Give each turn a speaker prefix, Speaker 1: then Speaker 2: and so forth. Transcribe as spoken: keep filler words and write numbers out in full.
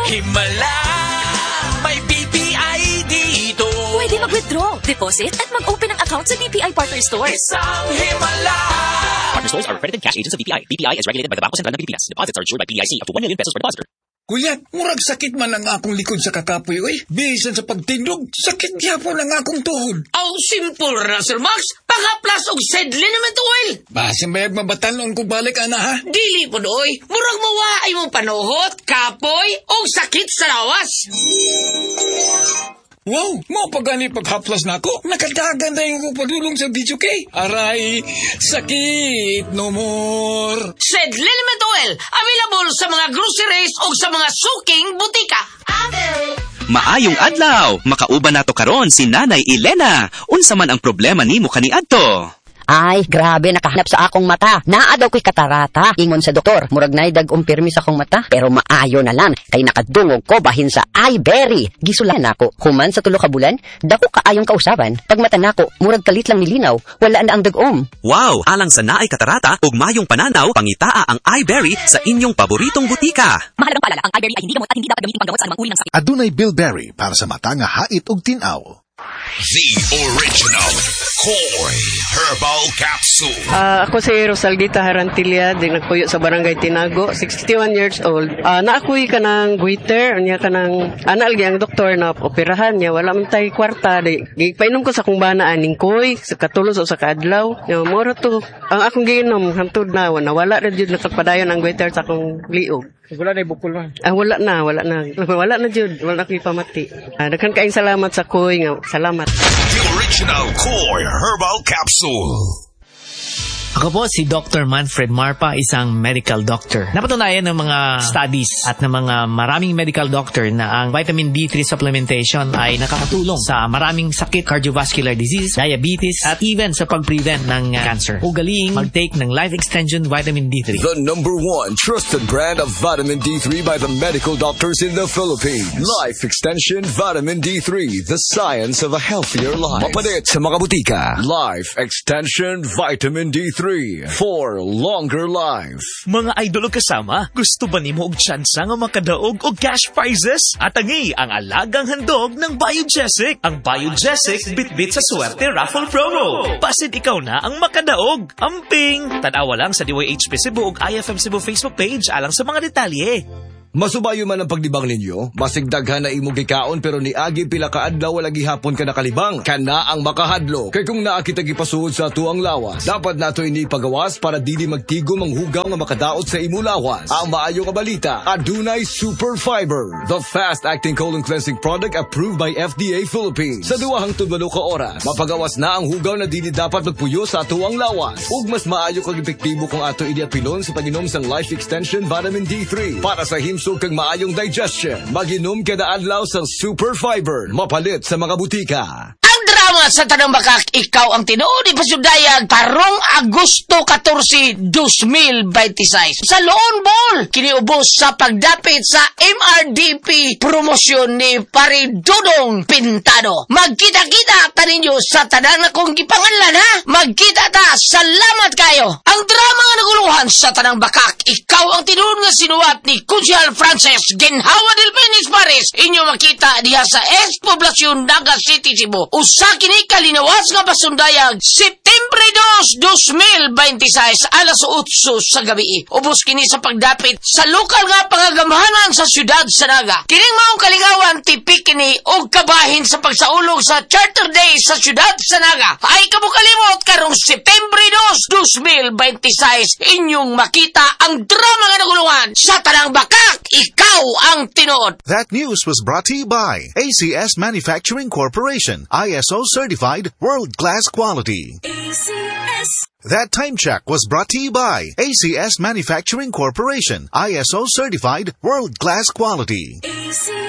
Speaker 1: Himala, may B P I dito.
Speaker 2: Pwede mag-withdraw, deposit, at mag-open ng account sa B P I Partner Stores.
Speaker 1: Isang himala.
Speaker 3: Partner stores are accredited cash agents of B P I. B P I is regulated by the Bangko Sentral ng Pilipinas. Deposits are insured by P D I C up to one million pesos per depositor.
Speaker 4: Kuya, murag sakit man ang akong likod sa kakapoy, oy. Bisan sa pagtindog, sakit gyapon ang akong tuhod.
Speaker 5: Aw, simple ra, Sir Max. Pangaplas og sedlin naman to, oil.
Speaker 4: Basin bayag mabatanon ko balik, ana, ha?
Speaker 5: Dili po, oy. Murag mawaay mong panuhot, kapoy, o sakit sa lawas.
Speaker 4: Wow, mo pa gani paghaplas na ako. Nakadagan na yung padulong sa video kay. Aray, sakit no more.
Speaker 5: Sedlin naman to, oil. Available sa mga groceries o sa mga suking butika.
Speaker 3: Maayong adlaw, makauban nato karon si Nanay Elena. Unsa man ang problema nimo kaniadto?
Speaker 6: Ay, grabe, nakahanap sa akong mata. Naa daw ko'y katarata. Ingon sa doktor, murag naay dag-ong pirmi sa akong mata. Pero maayo na lang, kay nakadungog ko bahin sa iBerry. Gisulan ako. Human sa tulo ka bulan, dako kaayong kausaban. Pag mata nako, murag kalit lang nilinaw. Wala na ang dag-om.
Speaker 3: Wow, alang sa naay katarata ug mayong pananaw, pangitaa ang iBerry sa inyong paboritong butika.
Speaker 2: Mahalagang paalala, ang iBerry ay hindi gamot at hindi dapat gamitin panggamot sa anumang uri ng sakit.
Speaker 7: Adunay Bilberry para sa mata nga hait ug tinaw.
Speaker 1: The original Koy Herbal Capsule.
Speaker 8: Uh, ako si Rosaldita Harantilla, din nagpuyo sa Barangay Tinago, sixty-one years old. Uh, naakoy ka ng goiter, niya ka ng anal ang doktor na operahan niya, wala man tayo kwarta. Di, painom ko sa kung bana aning koy, sa katulos o sa kaadlaw. Yung mura to, ang akong ginom, hantod na, nawala na dyan nakapadayon ang goiter sa akong liog.
Speaker 4: Wala na ibukol man.
Speaker 8: Ah, wala na, wala na. Wala na dyan, wala na ko'y pamati. Ah, daghan kaing salamat sa koy nga, salamat.
Speaker 1: The original Koy Herbal Capsule.
Speaker 9: Ako po si Doctor Manfred Marpa, isang medical doctor. Napatunayan ng mga studies at ng mga maraming medical doctor na ang vitamin D three supplementation ay nakakatulong sa maraming sakit, cardiovascular disease, diabetes, at even sa pag-prevent ng uh, cancer. Ugaling mag-take ng Life Extension Vitamin D three.
Speaker 10: The number one trusted brand of vitamin D three by the medical doctors in the Philippines. Life Extension Vitamin D three, the science of a healthier life. Mapalit sa mga butika. Life Extension Vitamin D three. For longer life.
Speaker 11: Mga idol o kasama, gusto ba nimo og tsansa nga makadaog og cash prizes? Atangi ang alagang handog ng Biogesic. Ang Biogesic bitbit sa swerte raffle promo. Pasid ikaw na ang makadaog. Amping! Tanawa lang sa D Y H P Cebu ug I F M Cebu Facebook page alang sa mga detalye.
Speaker 10: Masubayo man ang pagdibang ninyo, masigdaghan na imong gikaon pero niagi pila ka adlaw wala gihapon ka nakalibang. Kana ang makahadlo. Kay kung naa kita gipasuod sa tuang lawas, dapat nato ini pagawas para dili magtigom ang hugaw nga makadaot sa imo lawas. Ang maayo nga balita, adunay Super Fiber, the fast-acting colon cleansing product approved by F D A Philippines. Sa duwahang tudlo ka oras, mapagawas na ang hugaw na dili dapat magpuyo sa tuang lawas. Ug mas maayo kag epektibo kung ato ini apilon sa pag-inom sang Life Extension Vitamin D three para sa himsog kag maayong digestion. Mag-inom kada adlaw sa Super Fiber, mapalit sa mga butika.
Speaker 5: Ang drama sa Tanang Bakak, ikaw ang tinuod ipasudayag karong Agosto fourteen, twenty twenty-six. Sa Loon Ball, kiniubos sa pagdapit sa M R D P promosyon ni Pare Dudong Pintado. Magkita-kita ta ninyo sa tanang akong gipanganlan, ha? Magkita ta, salamat kayo. Ang drama nga naguluhan sa Tanang Bakak, ikaw ang tinuod nga sinuwat ni Kunsihal Frances Ginhawa del Benis Paris. Inyo makita diha sa ex-poblasyon Naga City, Cebu. Usa kini kalinawas nga pasundayag Septembre two, twenty twenty-six alas eight sa gabi. Ubos kini sa pagdapit sa lokal nga pangagamahanan sa siyudad sa Naga. Kining maong kalingawan tipik kini og kabahin sa pagsaulog sa Charter Day sa siyudad sa Naga. Ay kabukalimot karong Septembre two, twenty twenty-six inyong makita ang drama nga nagulungan sa Tanang Bakak. Ikaw ang tinuod.
Speaker 7: That news was brought to you by A C S Manufacturing Corporation, I S O certified, world-class quality.
Speaker 2: A C S.
Speaker 7: That time check was brought to you by A C S Manufacturing Corporation, I S O certified, world-class quality.
Speaker 2: A C S.